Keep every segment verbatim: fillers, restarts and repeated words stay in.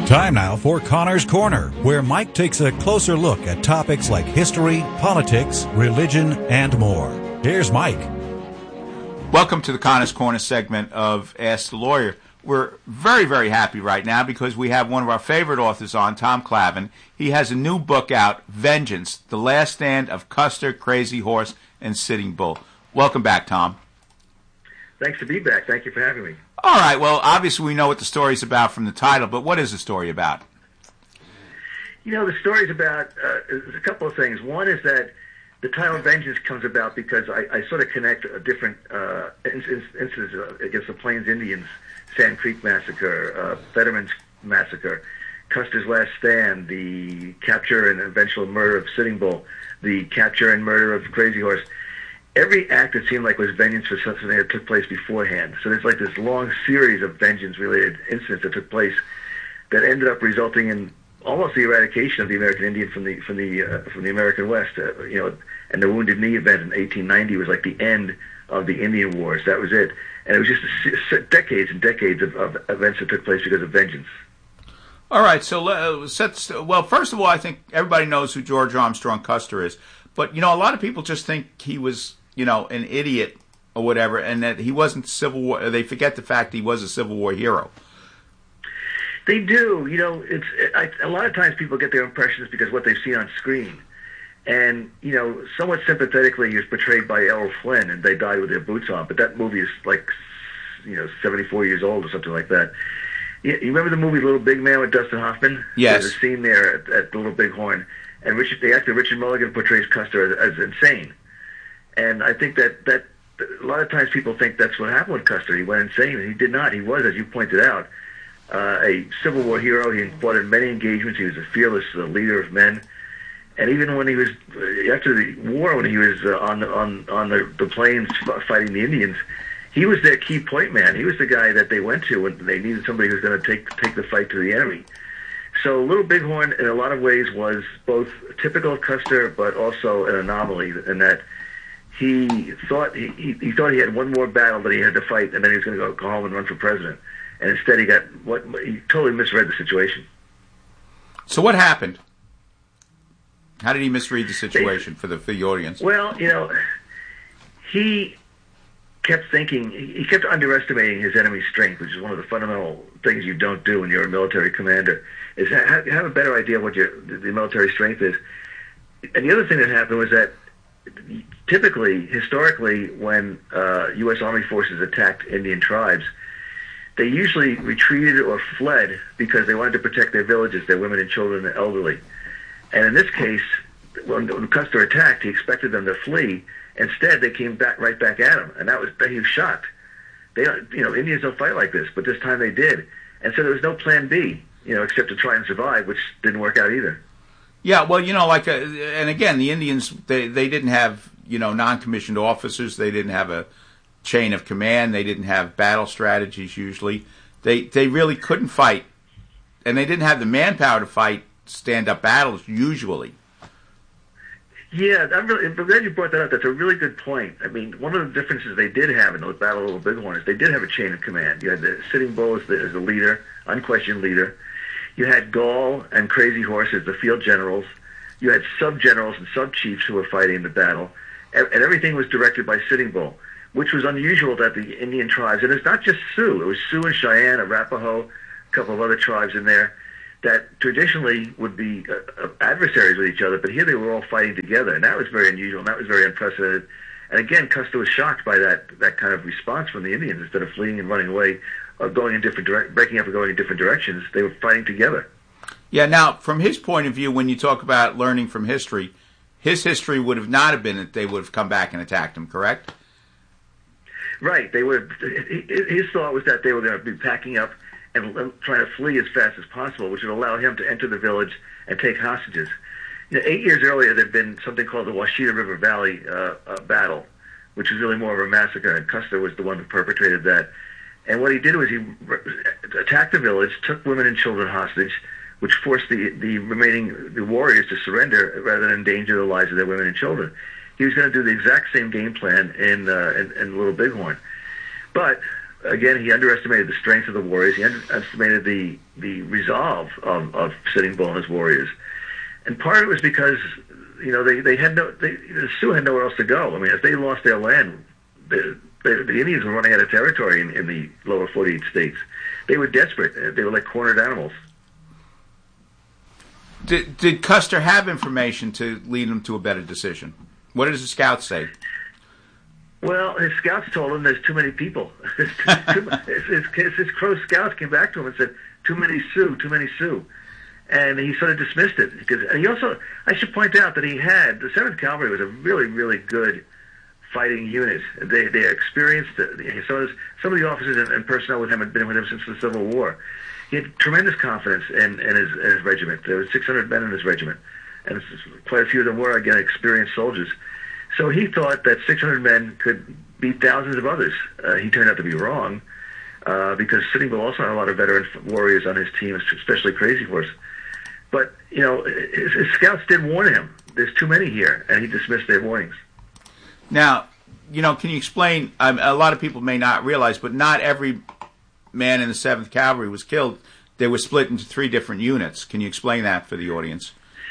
Time now for Connor's Corner, where Mike takes a closer look at topics like history, politics, religion, and more. Here's Mike. Welcome to the Connor's Corner segment of Ask the Lawyer. We're very, very happy right now because we have one of our favorite authors on, Tom Clavin. He has a new book out, Vengeance, The Last Stand of Custer, Crazy Horse, and Sitting Bull. Welcome back, Tom. Thanks to be back. Thank you for having me. All right. Well, obviously we know what the story's about from the title, but what is the story about? You know, the story's about uh, there's a couple of things. One is that the title Vengeance comes about because I, I sort of connect a different uh, incidents uh, against the Plains Indians, Sand Creek Massacre, uh, Fetterman's Massacre, Custer's Last Stand, the capture and eventual murder of Sitting Bull, the capture and murder of Crazy Horse. Every act, it seemed like, was vengeance for something that took place beforehand. So there's like this long series of vengeance-related incidents that took place that ended up resulting in almost the eradication of the American Indian from the from the uh, from the American West. Uh, you know, and the Wounded Knee event in eighteen ninety was like the end of the Indian Wars. That was it, and it was just a, a, decades and decades of, of events that took place because of vengeance. All right. So uh, sets, well, first of all, I think everybody knows who George Armstrong Custer is, but you know, a lot of people just think he was, you know, an idiot or whatever, and that he wasn't Civil War. They forget the fact he was a Civil War hero. They do. You know, it's I, a lot of times people get their impressions because of what they've seen on screen. And, you know, somewhat sympathetically, he was portrayed by Errol Flynn, and they died with their boots on. But that movie is like, you know, seventy-four years old or something like that. You, you remember the movie Little Big Man with Dustin Hoffman? Yes. There's a scene there at, at the Little Bighorn, and Richard, the actor Richard Mulligan portrays Custer as, as insane. And I think that, that a lot of times people think that's what happened with Custer. He went insane, and he did not. He was, as you pointed out, uh, a Civil War hero. He fought in many engagements. He was a fearless uh, leader of men. And even when he was, after the war, when he was uh, on the, on, on the, the plains fighting the Indians, he was their key point man. He was the guy that they went to when they needed somebody who was going to take take the fight to the enemy. So Little Bighorn, in a lot of ways, was both typical of Custer, but also an anomaly in that he thought he, he, he thought he had one more battle that he had to fight, and then he was going to go, go home and run for president. And instead, he got what he totally misread the situation. So what happened? How did he misread the situation for the for the audience? Well, you know, he kept thinking, he kept underestimating his enemy's strength, which is one of the fundamental things you don't do when you're a military commander, is have, have a better idea of what your the military strength is. And the other thing that happened was that typically, historically, when uh, U S Army forces attacked Indian tribes, they usually retreated or fled because they wanted to protect their villages, their women and children and elderly. And in this case, when, when Custer attacked, he expected them to flee. Instead, they came back right back at him, and that was he was shocked. They, you know, Indians don't fight like this, but this time they did, and so there was no plan B, you know, except to try and survive, which didn't work out either. Yeah, well, you know, like, uh, and again, the Indians, they they didn't have, you know, non-commissioned officers. They didn't have a chain of command. They didn't have battle strategies. Usually, they they really couldn't fight, and they didn't have the manpower to fight stand-up battles usually. Yeah, I'm really I'm glad you brought that up. That's a really good point. I mean, one of the differences they did have in those Battle of Little Bighorn is they did have a chain of command. You had the Sitting Bull as the, as the leader, unquestioned leader. You had Gall and Crazy Horse as the field generals. You had sub-generals and sub-chiefs who were fighting the battle. And, and everything was directed by Sitting Bull, which was unusual that the Indian tribes, and it's not just Sioux, it was Sioux and Cheyenne, Arapaho, a couple of other tribes in there, that traditionally would be uh, uh, adversaries with each other, but here they were all fighting together, and that was very unusual, and that was very unprecedented. And again, Custer was shocked by that that kind of response from the Indians. Instead of fleeing and running away, or going in different direct, breaking up and going in different directions, they were fighting together. Yeah. Now, from his point of view, when you talk about learning from history, his history would have not have been that they would have come back and attacked him. Correct? Right. They would. His thought was that they were going to be packing up and trying to flee as fast as possible, which would allow him to enter the village and take hostages. You know, eight years earlier, there had been something called the Washita River Valley uh, uh, Battle, which was really more of a massacre, and Custer was the one who perpetrated that. And what he did was he re- attacked the village, took women and children hostage, which forced the, the remaining the warriors to surrender rather than endanger the lives of their women and children. He was going to do the exact same game plan in, uh, in, in Little Bighorn. But again, he underestimated the strength of the warriors. He underestimated the the resolve of, of Sitting Bull and his warriors. And part of it was because, you know, they, they had no, they, the Sioux had nowhere else to go. I mean, if they lost their land, the, the, the Indians were running out of territory in, in the lower forty-eight states. They were desperate. They were like cornered animals. Did, did Custer have information to lead him to a better decision? What did the scouts say? Well, his scouts told him there's too many people. his, his, his, his Crow scouts came back to him and said, too many Sioux, too many Sioux. And he sort of dismissed it. Because, and he also, I should point out that he had, the seventh Cavalry was a really, really good fighting unit. They they experienced, some of, some of the officers and, and personnel with him had been with him since the Civil War. He had tremendous confidence in, in, his, in his regiment. There were six hundred men in his regiment. And quite a few of them were, again, experienced soldiers. So he thought that six hundred men could beat thousands of others. Uh, he turned out to be wrong, uh, because Sitting Bull also had a lot of veteran warriors on his team, especially Crazy Horse. But, you know, his, his scouts did warn him, there's too many here, and he dismissed their warnings. Now, you know, can you explain, um, a lot of people may not realize, but not every man in the seventh Cavalry was killed. They were split into three different units. Can you explain that for the audience?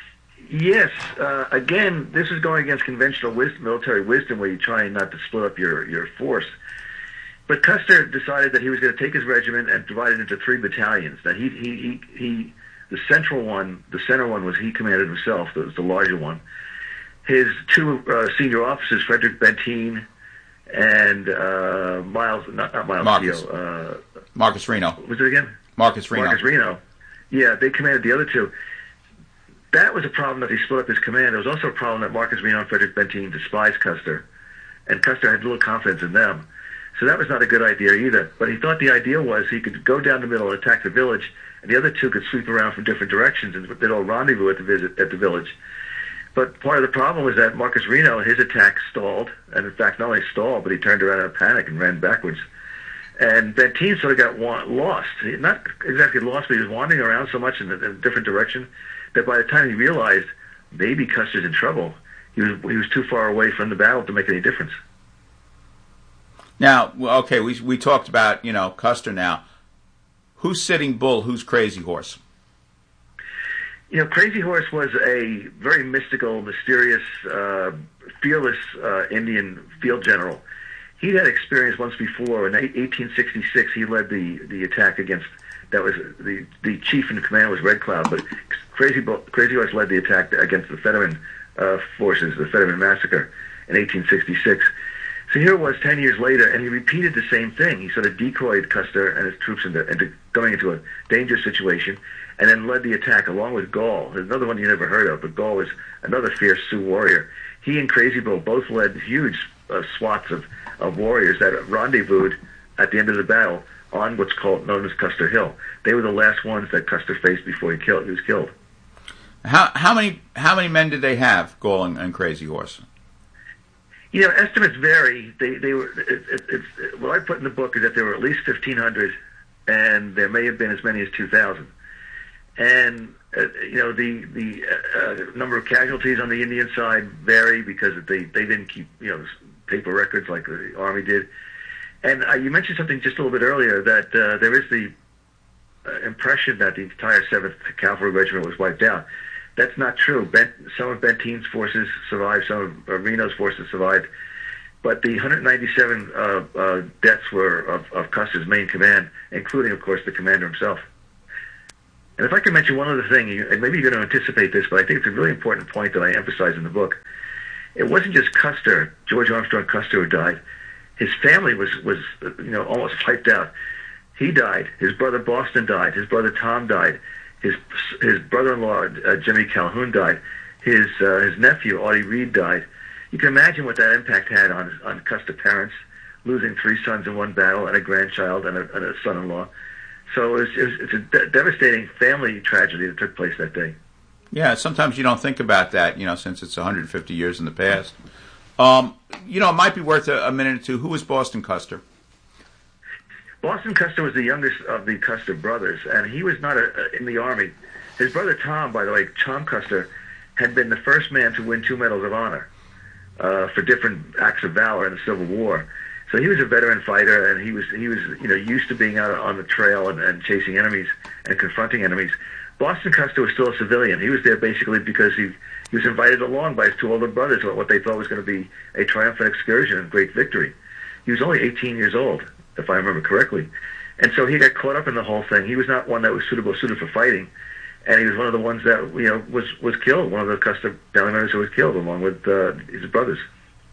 Yes. Uh, again, this is going against conventional wisdom, military wisdom, where you're trying not to split up your, your force. But Custer decided that he was going to take his regiment and divide it into three battalions. That he, he, he, he, the central one, the center one was he commanded himself. That was the larger one. His two uh, senior officers, Frederick Benteen and uh, Miles, not, not Miles Marcus. Steele, uh, Marcus Reno. What was it again? Marcus Reno. Marcus Reno. Yeah, they commanded the other two. That was a problem that he split up his command. There was also a problem that Marcus Reno and Frederick Benteen despised Custer, and Custer had little confidence in them. So that was not a good idea either. But he thought the idea was he could go down the middle and attack the village, and the other two could sweep around from different directions, and they'd all rendezvous at the visit at the village. But part of the problem was that Marcus Reno, his attack stalled, and in fact not only stalled, but he turned around in a panic and ran backwards. And Benteen sort of got wa- lost. He, not exactly lost, but he was wandering around so much in a, in a different direction that by the time he realized maybe Custer's in trouble, he was he was too far away from the battle to make any difference. Now, okay, we we talked about, you know, Custer now. Who's Sitting Bull? Who's Crazy Horse? You know, Crazy Horse was a very mystical, mysterious, uh, fearless uh, Indian field general. He had experience once before. In eighteen sixty-six, he led the, the attack against, that was, the, the chief in command was Red Cloud, but Crazy, Bull, Crazy Horse led the attack against the Fetterman uh, forces, the Fetterman massacre in eighteen sixty-six. So here it was ten years later, and he repeated the same thing. He sort of decoyed Custer and his troops into, into going into a dangerous situation, and then led the attack along with Gall. There's another one you never heard of, but Gall was another fierce Sioux warrior. He and Crazy Bull both led huge uh, swaths of, of warriors that rendezvoused at the end of the battle on what's called known as Custer Hill. They were the last ones that Custer faced before he killed. He was killed. How how many how many men did they have, Gall and, and Crazy Horse? You know, estimates vary. They they were. It, it, it's what I put in the book is that there were at least fifteen hundred, and there may have been as many as two thousand. And uh, you know, the the uh, number of casualties on the Indian side vary because they they didn't keep, you know, paper records like the Army did. And uh, you mentioned something just a little bit earlier that uh, there is the uh, impression that the entire seventh Cavalry Regiment was wiped out. That's not true. Ben, some of Benteen's forces survived, some of uh, Reno's forces survived, but the one hundred ninety-seven uh, uh, deaths were of, of Custer's main command, including, of course, the commander himself. And if I could mention one other thing, you, and maybe you're going to anticipate this, but I think it's a really important point that I emphasize in the book. It wasn't just Custer, George Armstrong Custer, who died. His family was, was you know, almost wiped out. He died. His brother Boston died. His brother Tom died. His his brother-in-law, uh, Jimmy Calhoun, died. His uh, his nephew, Audie Reed, died. You can imagine what that impact had on on Custer parents, losing three sons in one battle and a grandchild and a, and a son-in-law. So it was, it was, it's a de- devastating family tragedy that took place that day. Yeah, sometimes you don't think about that, you know, since it's one hundred fifty years in the past. Um, you know, it might be worth a, a minute or two. Who was Boston Custer? Boston Custer was the youngest of the Custer brothers, and he was not a, a, in the Army. His brother Tom, by the way, Tom Custer, had been the first man to win two Medals of Honor uh, for different acts of valor in the Civil War. So he was a veteran fighter, and he was he was you know used to being out on the trail and, and chasing enemies and confronting enemies. Boston Custer was still a civilian. He was there basically because he he was invited along by his two older brothers on what they thought was going to be a triumphant excursion and great victory. He was only eighteen years old, if I remember correctly, and so he got caught up in the whole thing. He was not one that was suitable suited for fighting, and he was one of the ones that you know was was killed. One of the Custer family members who was killed along with uh, his brothers.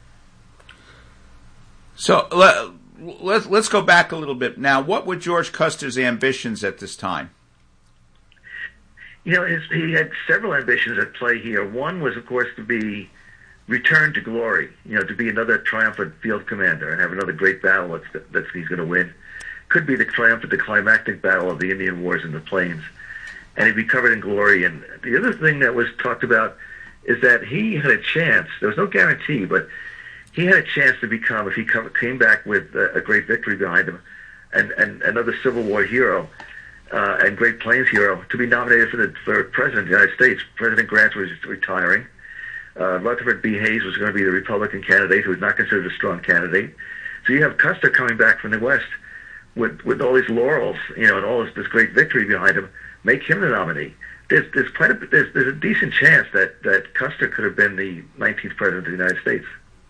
So let, let's let's go back a little bit now. What were George Custer's ambitions at this time? You know, his, he had several ambitions at play here. One was, of course, to be returned to glory. You know, to be another triumphant field commander and have another great battle that that he's going to win. Could be the triumphant, the climactic battle of the Indian Wars in the Plains, and he'd be covered in glory. And the other thing that was talked about is that he had a chance. There was no guarantee, but he had a chance to become, if he come, came back with a, a great victory behind him, and, and another Civil War hero uh, and Great Plains hero, to be nominated for the for President of the United States. President Grant was retiring. Uh, Rutherford B. Hayes was going to be the Republican candidate, who was not considered a strong candidate. So you have Custer coming back from the West with with all these laurels, you know, and all this, this great victory behind him. Make him the nominee. There's there's quite a there's, there's a decent chance that that Custer could have been the nineteenth president of the United States.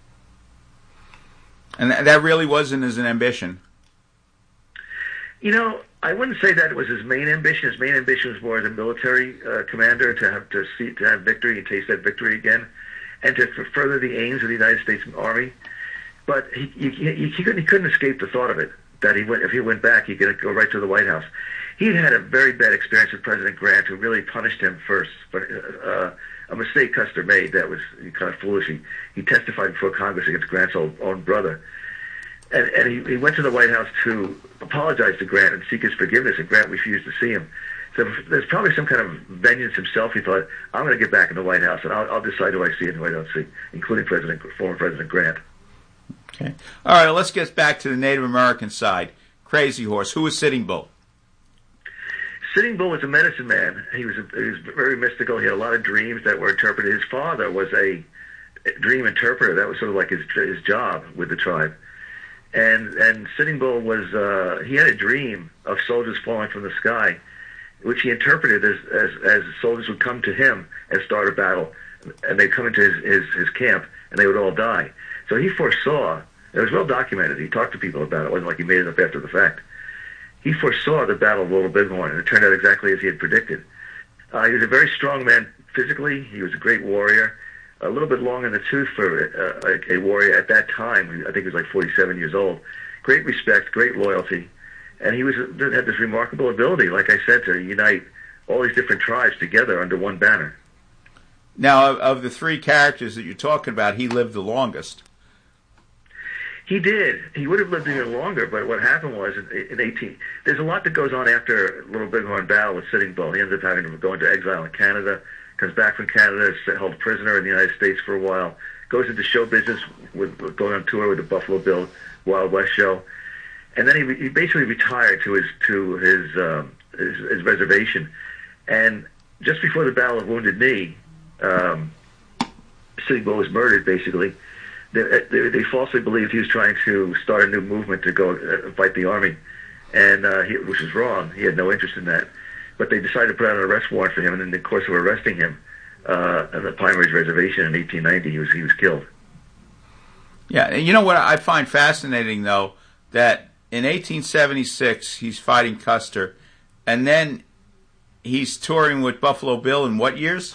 And that really wasn't his ambition. You know, I wouldn't say that it was his main ambition. His main ambition was more as a military uh, commander to have to see to have victory and taste that victory again, and to further the aims of the United States Army. But he he, he, he couldn't he couldn't escape the thought of it, that he went if he went back, he could go right to the White House. He'd had a very bad experience with President Grant, who really punished him first. But uh, a mistake Custer made that was kind of foolish. He, he testified before Congress against Grant's own, own brother. And, and he, he went to the White House to apologize to Grant and seek his forgiveness, and Grant refused to see him. So there's probably some kind of vengeance himself. He thought, I'm going to get back in the White House, and I'll, I'll decide who I see and who I don't see, including President, former President Grant. Okay. All right, let's get back to the Native American side. Crazy Horse. Who was Sitting Bull? Sitting Bull was a medicine man. He was, a, he was very mystical. He had a lot of dreams that were interpreted. His father was a dream interpreter. That was sort of like his his job with the tribe. And and Sitting Bull was uh, he had a dream of soldiers falling from the sky, which he interpreted as as, as soldiers would come to him and start a battle, and they'd come into his, his his camp and they would all die. So he foresaw. It was well documented. He talked to people about it. It wasn't like he made it up after the fact. He foresaw the Battle of Little Bighorn, and it turned out exactly as he had predicted. Uh, he was a very strong man physically. He was a great warrior, a little bit long in the tooth for uh, a, a warrior at that time. I think he was like forty-seven years old. Great respect, great loyalty, and he was had this remarkable ability, like I said, to unite all these different tribes together under one banner. Now, of, of the three characters that you're talking about, he lived the longest. He did. He would have lived even longer, but what happened was in, in eighteen. There's a lot that goes on after Little Bighorn Battle with Sitting Bull. He ends up having to go into exile in Canada, comes back from Canada, is held prisoner in the United States for a while, goes into show business, with, with going on tour with the Buffalo Bill Wild West show, and then he, he basically retired to his to his, um, his his reservation. And just before the Battle of Wounded Knee, um, Sitting Bull was murdered, basically. They, they, they falsely believed he was trying to start a new movement to go uh, fight the army, and uh, he, which was wrong. He had no interest in that. But they decided to put out an arrest warrant for him, and in the course of arresting him uh, on the Pine Ridge Reservation in eighteen ninety, he was he was killed. Yeah, and you know what I find fascinating, though, that in eighteen seventy-six he's fighting Custer, and then he's touring with Buffalo Bill in what years?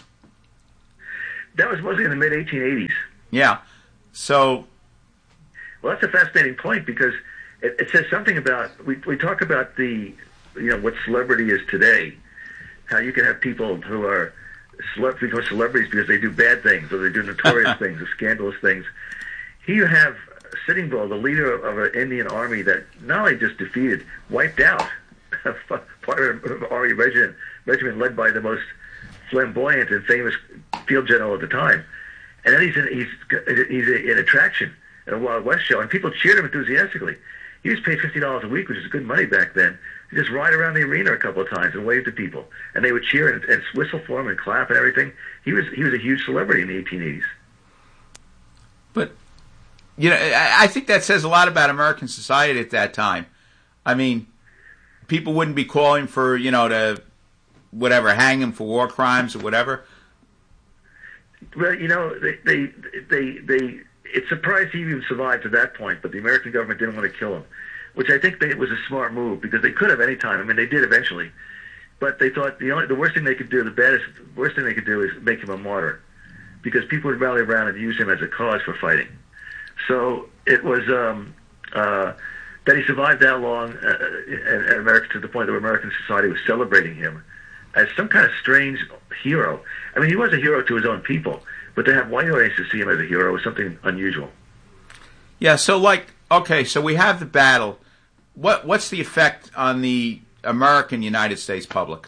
That was mostly in the mid eighteen eighties. Yeah. So, well, that's a fascinating point, because it, it says something about we we talk about the you know what celebrity is today, how you can have people who are celeb- become celebrities because they do bad things or they do notorious things or scandalous things. Here you have Sitting Bull, the leader of an Indian army that not only just defeated, wiped out part of an army regiment, regiment led by the most flamboyant and famous field general at the time. And then he's an, he's he's an attraction at a Wild West show, and people cheered him enthusiastically. He was paid fifty dollars a week, which is good money back then. He just ride around the arena a couple of times and wave to people, and they would cheer and, and whistle for him and clap and everything. He was he was a huge celebrity in the eighteen eighties. But you know, I, I think that says a lot about American society at that time. I mean, people wouldn't be calling for, you know, to whatever, hang him for war crimes or whatever. Well, you know, they, they, they, they, it's surprised he even survived to that point, but the American government didn't want to kill him, which I think they, was a smart move because they could have any time. I mean, they did eventually, but they thought the only, the worst thing they could do, the baddest, worst thing they could do is make him a martyr, because people would rally around and use him as a cause for fighting. So it was um, uh, that he survived that long, uh, and, and America, to the point that American society was celebrating him as some kind of strange hero. I mean, he was a hero to his own people, but to have white audiences see him as a hero was something unusual. Yeah, so like, okay, so we have the battle. What What's the effect on the American United States public?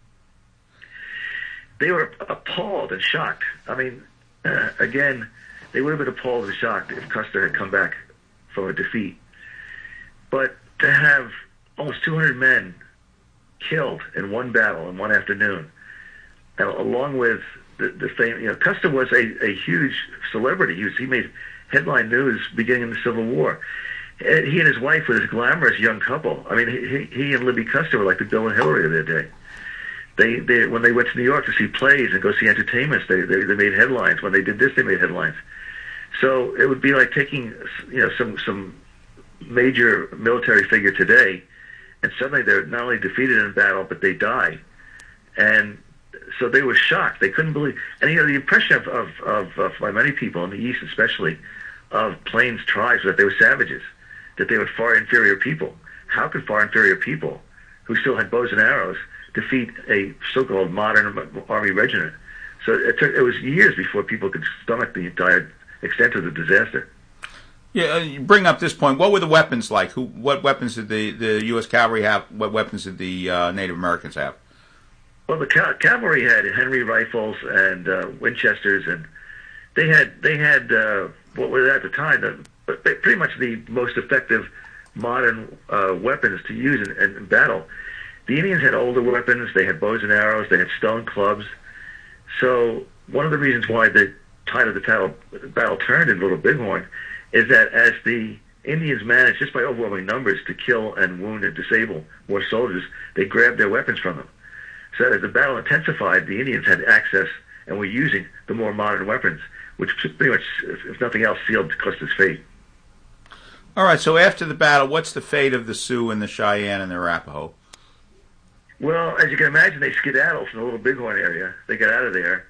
They were appalled and shocked. I mean, uh, again, they would have been appalled and shocked if Custer had come back from a defeat. But to have almost two hundred men killed in one battle in one afternoon, and along with the, the fame, you know, Custer was a, a huge celebrity. He was, he made headline news beginning in the Civil War. And he and his wife were this glamorous young couple. I mean, he, he and Libby Custer were like the Bill and Hillary of their day. They, they, when they went to New York to see plays and go see entertainments, they, they, they made headlines. When they did this, they made headlines. So it would be like taking, you know, some some major military figure today, and suddenly they're not only defeated in battle, but they die. And so they were shocked. They couldn't believe. And you know, the impression of, of, of, of by many people in the East, especially, of Plains tribes, was that they were savages, that they were far inferior people. How could far inferior people, who still had bows and arrows, defeat a so-called modern army regiment? So it took, it was years before people could stomach the entire extent of the disaster. Yeah, uh, you bring up this point. What were the weapons like? Who? What weapons did the, the U S cavalry have? What weapons did the uh, Native Americans have? Well, the ca- cavalry had Henry rifles and uh, Winchesters, and they had they had uh, what were at the time the, but pretty much the most effective modern uh, weapons to use in, in battle. The Indians had older weapons. They had bows and arrows. They had stone clubs. So one of the reasons why the tide of the battle, battle turned in Little Bighorn is that as the Indians managed, just by overwhelming numbers, to kill and wound and disable more soldiers, they grabbed their weapons from them. So as the battle intensified, the Indians had access and were using the more modern weapons, which pretty much, if nothing else, sealed Custer's fate. All right, so after the battle, what's the fate of the Sioux and the Cheyenne and the Arapaho? Well, as you can imagine, they skedaddled from the Little Bighorn area. They got out of there.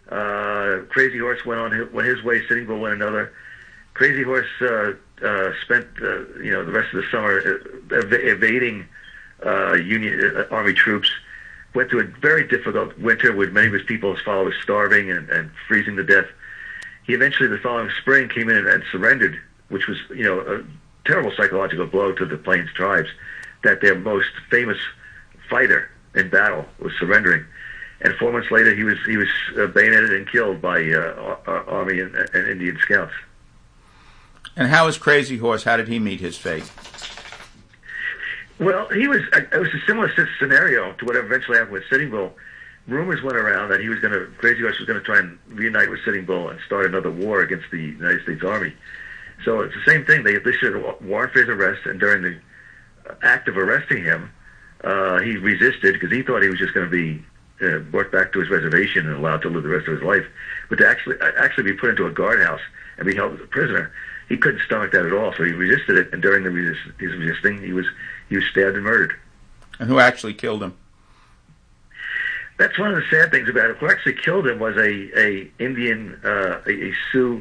Uh, Crazy Horse went on his, went his way. Sitting Bull went another. Crazy Horse uh, uh, spent uh, you know the rest of the summer ev- evading uh, Union uh, Army troops. Went through a very difficult winter with many of his people, his followers, starving and, and freezing to death. He eventually, the following spring, came in and, and surrendered, which was you know a terrible psychological blow to the Plains tribes, that their most famous fighter in battle was surrendering. And four months later, he was he was uh, bayoneted and killed by uh, Army and, and Indian scouts. And how was Crazy Horse? How did he meet his fate? Well, he was. It was a similar scenario to what eventually happened with Sitting Bull. Rumors went around that he was going to Crazy Horse was going to try and reunite with Sitting Bull and start another war against the United States Army. So it's the same thing. They issued a warrant for his arrest, and during the act of arresting him, uh, he resisted because he thought he was just going to be uh, brought back to his reservation and allowed to live the rest of his life. But to actually actually be put into a guardhouse and be held as a prisoner, he couldn't stomach that at all. So he resisted it, and during the resist, his resisting, he was he was stabbed and murdered. And who actually killed him? That's one of the sad things about it. Who actually killed him was a a Indian, uh, a, a Sioux